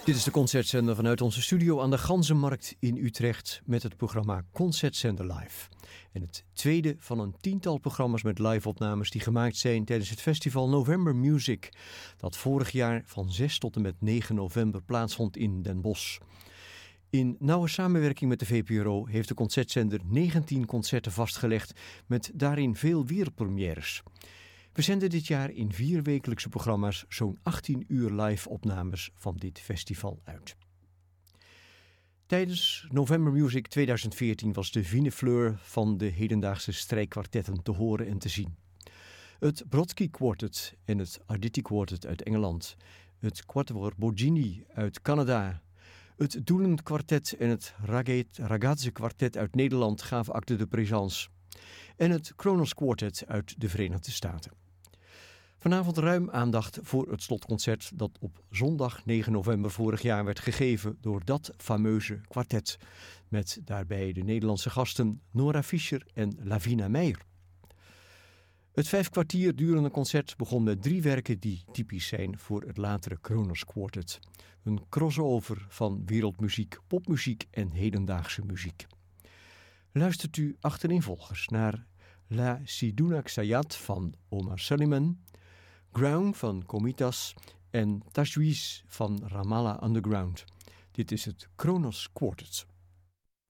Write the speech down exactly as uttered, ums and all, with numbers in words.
Dit is de Concertzender vanuit onze studio aan de Ganzenmarkt in Utrecht met het programma Concertzender Live. En het tweede van een tiental programma's met live-opnames die gemaakt zijn tijdens het festival November Music, dat vorig jaar van zes tot en met negen november plaatsvond in Den Bosch. In nauwe samenwerking met de V P R O heeft de Concertzender negentien concerten vastgelegd met daarin veel wereldpremières. We zenden dit jaar in vier wekelijkse programma's zo'n achttien uur live-opnames van dit festival uit. Tijdens November Music tweeduizend veertien was de fine fleur van de hedendaagse strijkkwartetten te horen en te zien. Het Brodsky Quartet en het Arditi Quartet uit Engeland, het Quatuor Bocchini uit Canada, het Doelend Quartet en het Ragazze Quartet uit Nederland gaven acte de présence en het Kronos Quartet uit de Verenigde Staten. Vanavond ruim aandacht voor het slotconcert dat op zondag negen november vorig jaar werd gegeven door dat fameuze kwartet, met daarbij de Nederlandse gasten Nora Fischer en Lavina Meijer. Het vijf kwartier durende concert begon met drie werken die typisch zijn voor het latere Kronos Quartet. Een crossover van wereldmuziek, popmuziek en hedendaagse muziek. Luistert u achtereenvolgens naar La Sidunak Sayat van Omar Suleiman, Ground van Komitas en Tajweez van Ramallah Underground. Dit is het Kronos Quartet.